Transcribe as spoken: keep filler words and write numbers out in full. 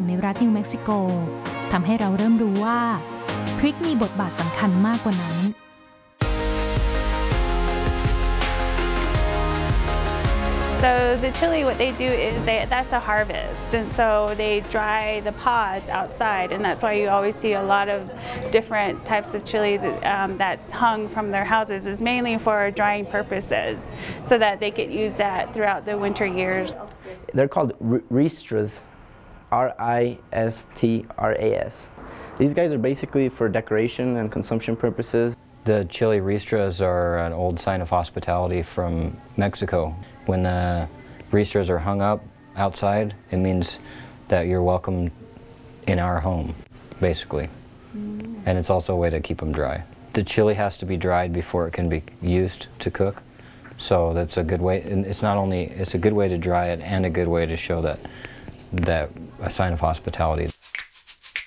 ในรัฐนิวเม็กซิโกทำให้เราเริ่มรู้ว่าพริกมีบทบาทสำคัญมากกว่านั้น So the chili, what they do is they, that's a harvest, and so they dry the pods outside, and that's why you always see a lot of different types of chili that, um, that's hung from their houses is mainly for drying purposes, so that they could use that throughout the winter years. They're called ristras, R I S T R A S. These guys are basically for decoration and consumption purposes. The chili ristras are an old sign of hospitality from Mexico. When the ristras are hung up outside, it means that you're welcome in our home, basically. Mm. And it's also a way to keep them dry. The chili has to be dried before it can be used to cook, so that's a good way. And it's not only it's a good way to dry it and a good way to show that that a sign of hospitality.